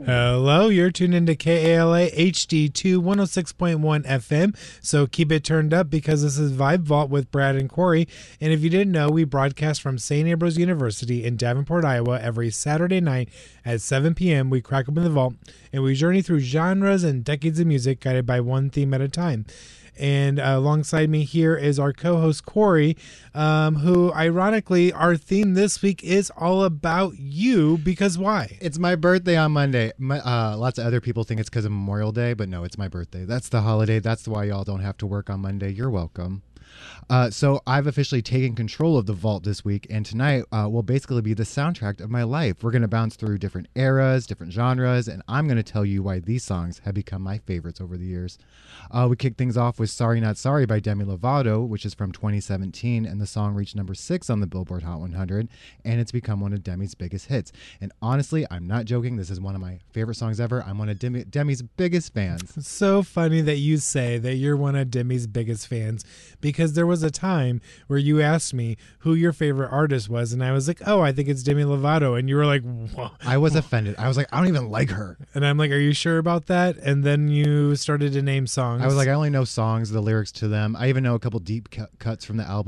Hello, you're tuned into KALA HD2 106.1 FM. So keep it turned up because this is Vibe Vault with Brad and Corey. And if you didn't know, we broadcast from St. Ambrose University in Davenport, Iowa every Saturday night at 7 p.m. We crack open the vault and we journey through genres and decades of music guided by one theme at a time. And alongside me here is our co-host Corey, who ironically our theme this week is all about you, because why? It's my birthday on Monday. Lots of other people think it's because of Memorial Day, but no, it's my birthday. That's the holiday. That's why y'all don't have to work on Monday. You're welcome. So I've officially taken control of the vault this week, and tonight will basically be the soundtrack of my life. We're going to bounce through different eras, different genres, and I'm going to tell you why these songs have become my favorites over the years. We kick things off with Sorry Not Sorry by Demi Lovato, which is from 2017, and the song reached number 6 on the Billboard Hot 100, and it's become one of Demi's biggest hits. And honestly, I'm not joking, this is one of my favorite songs ever. I'm one of Demi's biggest fans. It's so funny that you say that you're one of Demi's biggest fans, because there was a time where you asked me who your favorite artist was, and I was like, oh, I think it's Demi Lovato, and you were like, whoa. I was offended. I was like, I don't even like her. And I'm like, are you sure about that? And then you started to name songs. I was like, I only know songs, the lyrics to them. I even know a couple deep cuts from the album.